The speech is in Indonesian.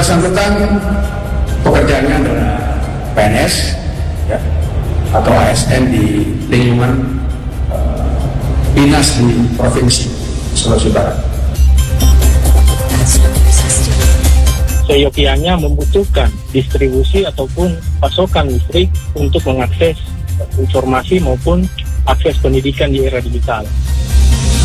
bersangkutan pekerjaannya adalah PNS ya, atau ASN di lingkungan dinas di Provinsi Sulawesi Barat. Seyogianya membutuhkan distribusi ataupun pasokan listrik untuk mengakses informasi maupun akses pendidikan di era digital.